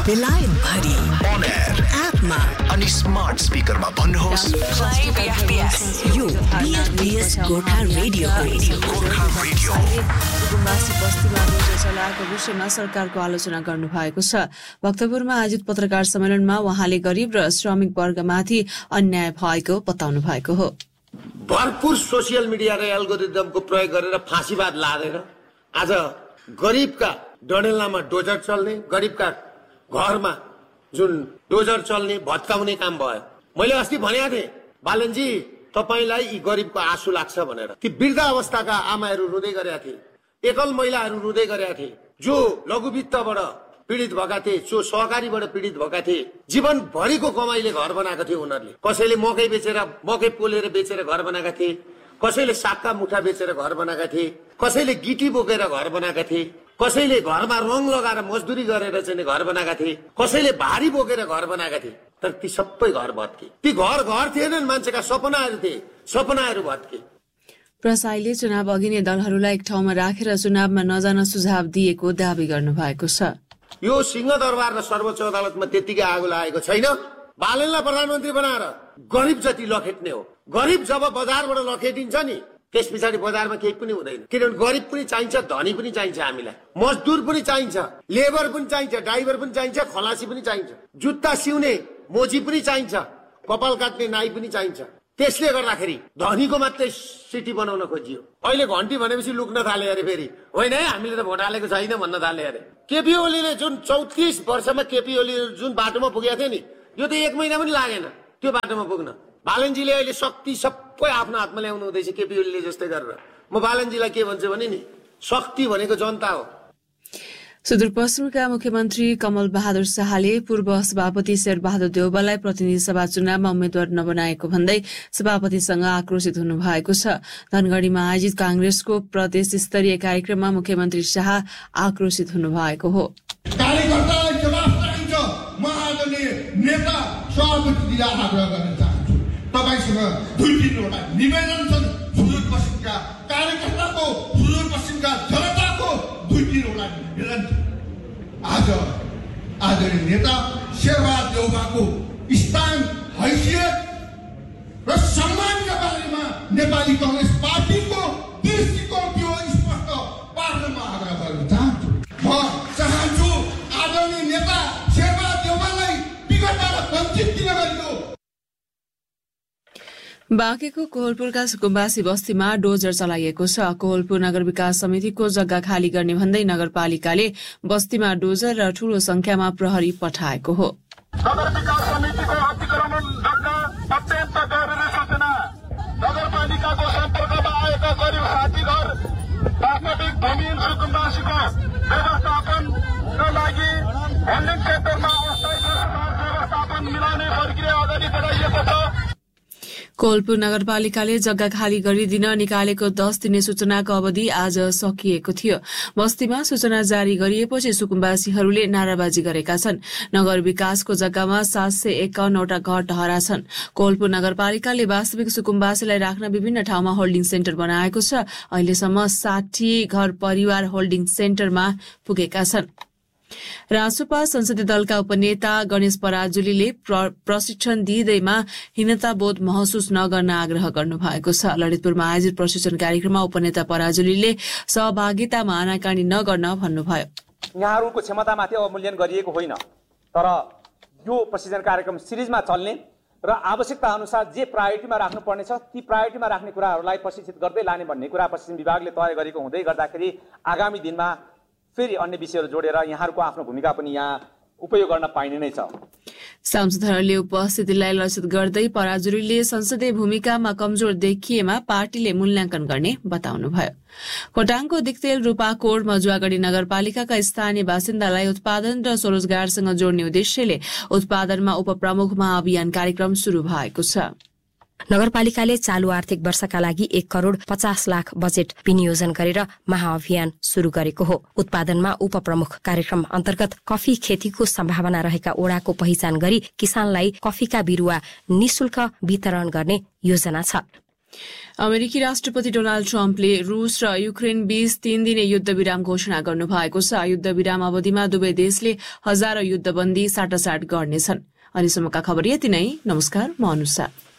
बेलायत भरि on air एपमा अनि स्मार्ट स्पिकरमा भन्नुहोस् प्ले बीएफबीएस यो बीएफबीएस गोर्खा रेडियो गोर्खा रेडियो सुकुम्बासी बस्तीमा डोजर चलाएको विषयमा सरकारको आलोचना गर्नु भएको छ। भक्तपुरमा आयोजित पत्रकार सम्मेलनमा उहाँले गरीब र श्रमिक वर्गमाथि अन्याय भएको बताउनु भएको हो। भरपूर सोसियल मिडिया र एल्गोरिदमको प्रयोग गरेर फाँसीवाद लादेर आज गरीबका डडेलनामा डोजर चल्ने, गरीबका घरमा जुन डोजर चल्ने भत्काउने काम भयो। मैले अस्ति भनेको थिएँ बालनजी तपाईलाई यी गरीबको आँसु लाग्छ भनेर। ती वृद्ध अवस्थाका आमाहरू रुँदै गरेका थिए, एकल महिलाहरू रुँदै गरेका थिए, जो लघुवित्तबाट पीडित भएका थिए, जो सहकारीबाट पीडित भएका थिए। जीवनभरिको कमाइले घर बनाएको थियो उनीहरूले। कसैले मकै बेचेर, मकै पोलेर बेचेर घर बनाएका थिए, कसैले सागका मुठा बेचेर घर बनाएका थिए, कसैले गिटी बोकेर घर बनाएका थिए, कसैले घरमा रङ लगाएर मजदुरी गरेर चाहिँ घर बनाएका थिए, कसैले भारी बोकेर घर बनाएका थिए। तर ती सबै घर भत्के। ती घर थिएनन्, मान्छेका सपनाहरू थिए, सपनाहरू भत्के। प्रसाईले चुनाव अघि नै दलहरूलाई एक ठाउँमा राखेर चुनावमा नजान सुझाव दिएको दावी गर्नु भएको छ। यो सिंहदरबार र सर्वोच्च अदालतमा त्यतिकै आगो लागेको छैन। बालनलाई प्रधानमन्त्री बनाएर गरिब जति लखेट्ने हो। गरिब जब बजारबाट लखेटिन्छ नि त्यस पछाडि बजारमा केही पनि हुँदैन। किनभने गरिब पनि चाहिन्छ, धनी पनि चाहिन्छ, हामीलाई मजदुर पनि चाहिन्छ, लेबर पनि चाहिन्छ, ड्राइभर पनि चाहिन्छ, खलासी पनि चाहिन्छ, जुत्ता सिउने मोजी पनि चाहिन्छ, कपाल काट्ने नाई पनि चाहिन्छ। त्यसले गर्दाखेरि धनीको मात्रै सिटी बनाउन खोजियो। अहिले घन्टी भनेपछि लुक्न थाले अरे, फेरि होइन है हामीले त भोट हालेको छैन भन्न थाले अरे। केपी ओलीले जुन 34 वर्षमा केपी ओली जुन बाटोमा पुगेको थियो नि, यो त 1 महिना पनि लागेन त्यो बाटोमा पुग्न। बालनजीले अहिले शक्ति सबै आफ्नो हातमा ल्याउनु हुँदैछ केपी ओलीले जस्तै गरेर। म बालनजीलाई के भन्छु भने नि, शक्ति भनेको जनता हो। सुदूरपश्चिमका मुख्यमन्त्री कमल बहादुर शाहले पूर्व सभापति शेरबहादुर देउवालाई प्रतिनिधि सभा चुनावमा उम्मेद्वार नबनाएको भन्दै सभापतिसँग आक्रोशित हुनु भएको छ। धनगढ़ीमा आयोजित कांग्रेसको प्रदेश स्तरीय कार्यक्रममा मुख्यमन्त्री शाह आक्रोशित हुनु भएको हो। कार्यकर्तालाई जवाफ चाहिन्छ। म आदरणीय नेता सभापतिजी आग्रह गर्न चाहन्छु, तपाईसँग 2-3 निवेदन छन्। सुदूरपश्चिमका कार्यकर्ताको, सुदूरपश्चिमका जनताको 2-3 निवेदन। आज आदरणीय नेता शेरबहादुर देउवाको स्थान, हैसियत र सम्मानका बारेमा नेपाली कांग्रेस पार्टीको दृष्टिकोण त्यो स्पष्ट पार्न म आग्रह गर्न चाहन्छु। म चाहन्छु आदरणीय नेता शेरबहादुर देउवालाई विगतबाट वञ्चित किन गरियो। बाँकेको कोहलपुरका सुकुम्बासी बस्तीमा डोजर चलाइएको छ। कोहलपुर नगर विकास समितिको जग्गा खाली गर्ने भन्दै नगरपालिकाले बस्तीमा डोजर र ठूलो संख्यामा प्रहरी पठाएको हो। नगर विकास समितिको अतिक्रमण जग्गा अत्यन्त जरुरी सूचना। नगरपालिकाको सम्पर्कमा आएका गरीब साथी घर वास्तविक भूमिहीन सुकुम्बासीको व्यवस्थापनका लागि होल्डिङ सेन्टरमा अस्थायी व्यवस्थापन मिलाउने प्रक्रिया अगाडि बढाइएको छ। कोहलपुर नगरपालिकाले जग्गा खाली गरिदिन निकालेको 10 दिने सूचनाको अवधि आज सकिएको थियो। बस्तीमा सूचना जारी गरिएपछि सुकुम्बासीहरूले नाराबाजी गरेका छन्। नगर विकासको जग्गामा 751 वटा घर टहरा छन्। कोहलपुर नगरपालिकाले वास्तविक सुकुम्बासीलाई राख्न विभिन्न ठाउँमा होल्डिङ सेन्टर बनाएको छ। अहिलेसम्म 60 घर परिवार होल्डिङ सेन्टरमा पुगेका छन्। रासोपा संसदीय दलका उपनेता गणेश पराजुलीले प्रशिक्षण दिँदैमा हीनताबोध महसुस नगर्न आग्रह गर्नु भएको छ। ललितपुरमा आयोजित प्रशिक्षण कार्यक्रममा उपनेता पराजुलीले सहभागितामा आनाकानी नगर्न भन्नुभयो। यहाँहरूको क्षमतामाथि अवमूल्यन गरिएको होइन, तर यो प्रशिक्षण कार्यक्रम सिरिजमा चल्ने र आवश्यकता अनुसार जे प्रायोरिटीमा राख्नुपर्ने छ ती प्रायोरिटीमा राख्ने कुराहरूलाई प्रशिक्षित गर्दै लाने भन्ने कुरा प्रशिक्षण विभागले तय गरेको हुँदै गर्दाखेरि आगामी दिनमा फेरि अन्य विषयहरू जोडेर यहाँहरूको आफ्नो भूमिका पनि यहाँ उपयोग गर्न पाइने नै छ। सांसदहरूले उपस्थितिलाई लक्षित गर्दै पराजुलीले संसदीय भूमिकामा कमजोर देखिएमा पार्टीले मूल्याङ्कन गर्ने बताउनुभयो। खोटाङको दिक्तेल रूपाकोट मजुवागढी नगरपालिकाका स्थानीय बासिन्दालाई उत्पादन र स्वरोजगारसँग जोड्ने उद्देश्यले उत्पादनमा उपप्रमुख महाअभियान कार्यक्रम शुरू भएको छ। नगरपालिकाले चालू आर्थिक वर्षका लागि 1,50,00,000 बजेट विनियोजन गरेर महाअभियान शुरू गरेको हो। उत्पादनमा उपप्रमुख कार्यक्रम अन्तर्गत कफी खेतीको सम्भावना रहेका ओडाको पहिचान गरी किसानलाई कफीका बिरुवा निशुल्क वितरण गर्ने योजना छ। अमेरिकी राष्ट्रपति डोनाल्ड ट्रम्पले रूस र युक्रेन बीच 3 दिने युद्ध विराम घोषणा गर्नुभएको छ। युद्ध विराम अवधिमा दुवै देशले हजारौं युद्धबन्दी साटासाट गर्नेछन्। अहिलेसम्मका खबर यति नै। नमस्कार, म अनुषा।